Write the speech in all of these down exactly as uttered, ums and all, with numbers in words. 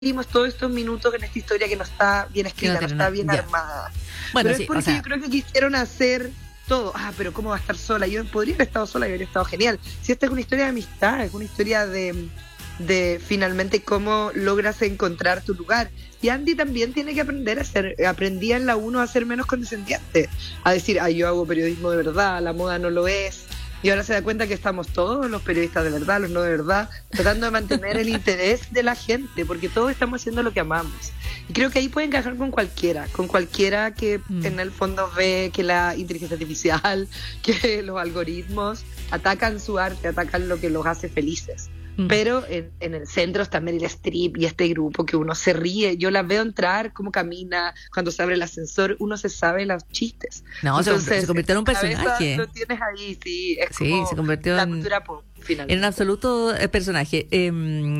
vimos todos estos minutos en esta historia que no está bien escrita, no, no está bien ya. armada. Bueno, pero sí, es porque o sea, yo creo que quisieron hacer todo. Ah, pero ¿cómo va a estar sola? Yo podría haber estado sola y habría estado genial. Si esta es una historia de amistad, es una historia de, de finalmente cómo logras encontrar tu lugar. Y Andy también tiene que aprender a ser, aprendía en la uno a ser menos condescendiente, a decir, ay, yo hago periodismo de verdad, la moda no lo es. Y ahora se da cuenta que estamos todos, los periodistas de verdad, los no de verdad, tratando de mantener el interés de la gente, porque todos estamos haciendo lo que amamos. Y creo que ahí pueden encajar con cualquiera, con cualquiera que mm. en el fondo ve que la inteligencia artificial, que los algoritmos atacan su arte, atacan lo que los hace felices. Mm. Pero en, en el centro está Meryl Streep y este grupo que uno se ríe. Yo la veo entrar, cómo camina, cuando se abre el ascensor, uno se sabe los chistes. No, Entonces, se convirtió en un personaje. Lo tienes ahí, sí. Es sí, como se convirtió la en, cultura pop, en un absoluto personaje. Eh,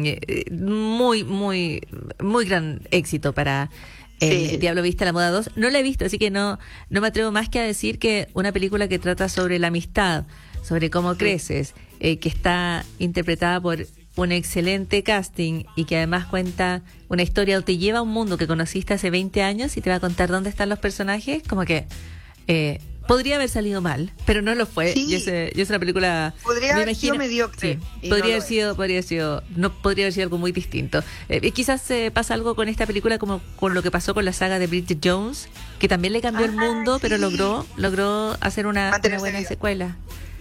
muy, muy, muy gran éxito para El sí. Diablo Viste a la Moda dos. No la he visto, así que no, no me atrevo más que a decir que una película que trata sobre la amistad, sobre cómo sí. creces, eh, que está interpretada por un excelente casting y que además cuenta una historia o te lleva a un mundo que conociste hace veinte años y te va a contar dónde están los personajes, como que eh, podría haber salido mal, pero no lo fue. Sí. Y es, y es una película, podría haber sido mediocre. Sí, podría no haber sido, podría haber sido, no podría haber sido algo muy distinto. Eh, quizás eh, pasa algo con esta película como con lo que pasó con la saga de Bridget Jones, que también le cambió ah, el mundo, sí. pero logró, logró hacer una, una buena bien. secuela.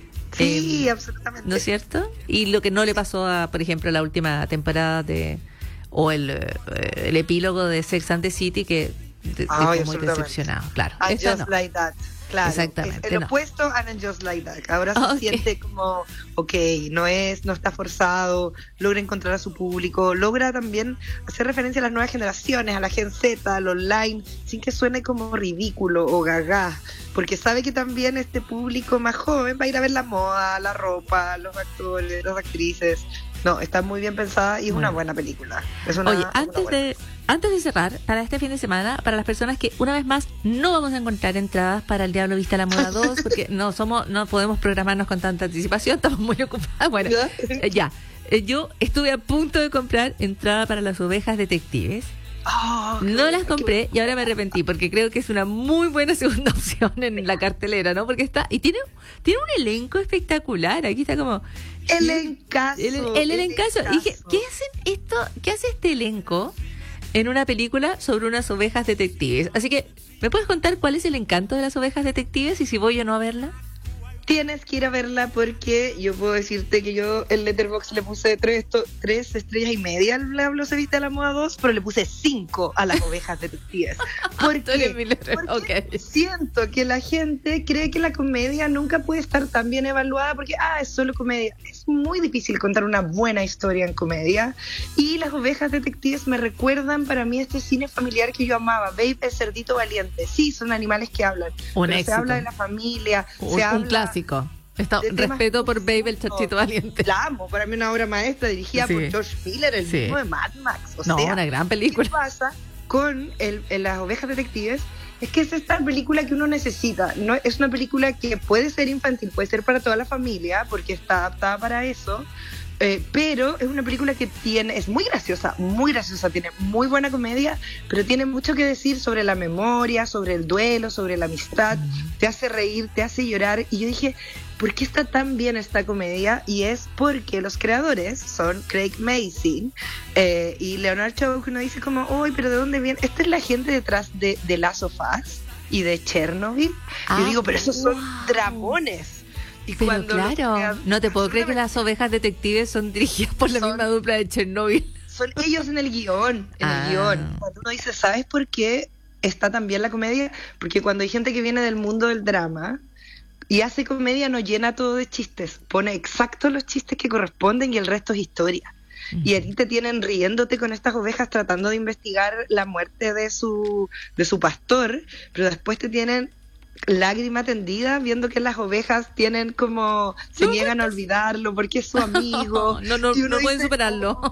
Sí, eh, absolutamente. ¿No es cierto? Y lo que no le pasó a, por ejemplo, la última temporada de o el, eh, el epílogo de Sex and the City, que de, Ay, muy decepcionado. Claro, I just no. like that. Claro, exactamente. Es el no. opuesto a And Just Like That. Ahora se okay. siente como, ok, no es, no está forzado, logra encontrar a su público, logra también hacer referencia a las nuevas generaciones, a la Gen Z, al online, sin que suene como ridículo o gaga, porque sabe que también este público más joven va a ir a ver la moda, la ropa, los actores, las actrices. No, está muy bien pensada y es bueno. una buena película. Es una, Oye, antes una de antes de cerrar, para este fin de semana, para las personas que una vez más no vamos a encontrar entradas para El Diablo Viste a la Moda dos, porque no somos no podemos programarnos con tanta anticipación, estamos muy ocupadas. Bueno, eh, ya, eh, yo estuve a punto de comprar entrada para Las Ovejas Detectives. Oh, no las compré y ahora me arrepentí porque creo que es una muy buena segunda opción en la cartelera, ¿no? Porque está y tiene tiene un elenco espectacular. Aquí está como el elencazo. El, el, el elencazo. Y dije, ¿qué hacen esto? ¿Qué hace este elenco en una película sobre unas ovejas detectives? Así que, ¿me puedes contar cuál es el encanto de Las Ovejas Detectives y si voy o no a verla? Tienes que ir a verla porque yo puedo decirte que yo en Letterboxd le puse tres, to, tres estrellas y media al Diablo se Viste a la Moda dos, pero le puse cinco a Las Ovejas Detectives. ¿Por qué? Porque okay. siento que la gente cree que la comedia nunca puede estar tan bien evaluada porque, ah, es solo comedia. Es muy difícil contar una buena historia en comedia y Las Ovejas Detectives me recuerdan para mí este cine familiar que yo amaba. Babe, el cerdito valiente. Sí, son animales que hablan. Un pero éxito. Se habla de la familia, un, se habla... Un clásico. Está, respeto por Babe, el charchito valiente. La amo, para mí una obra maestra dirigida sí. por George Miller, el sí. mismo de Mad Max. O no, sea, una gran película. ¿qué pasa con el, el, Las Ovejas Detectives? Es que es esta película que uno necesita. No, es una película que puede ser infantil, puede ser para toda la familia, porque está adaptada para eso. Eh, pero es una película que tiene, es muy graciosa, muy graciosa, tiene muy buena comedia, pero tiene mucho que decir sobre la memoria, sobre el duelo, sobre la amistad, mm. te hace reír, te hace llorar, y yo dije, ¿por qué está tan bien esta comedia? Y es porque los creadores son Craig Mazin eh, y Leonard Chow, que uno dice como, uy, pero ¿de dónde viene? Esta es la gente detrás de, de Last of Us y de Chernobyl. Ah, yo digo, pero esos son wow. dragones. Y pero cuando claro, no te puedo creer que Las Ovejas Detectives son dirigidas por la son, misma dupla de Chernobyl. Son ellos en el guión, en ah. el guión. Cuando uno dice, ¿sabes por qué está tan bien la comedia? Porque cuando hay gente que viene del mundo del drama y hace comedia, no llena todo de chistes, pone exactos los chistes que corresponden y el resto es historia. Uh-huh. Y aquí te tienen riéndote con estas ovejas tratando de investigar la muerte de su, de su pastor, pero después te tienen lágrima tendida viendo que las ovejas tienen como se no, niegan a olvidarlo porque es su amigo. No, no, y uno no dice, pueden superarlo. Oh,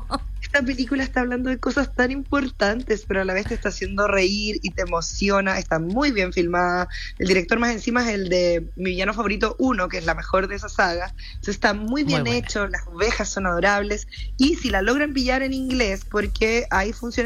esta película está hablando de cosas tan importantes, pero a la vez te está haciendo reír y te emociona, está muy bien filmada. El director más encima es el de Mi villano favorito uno, que es la mejor de esa saga. Entonces está muy bien Muy buena. hecho, las ovejas son adorables, y si la logran pillar en inglés, porque ahí funciona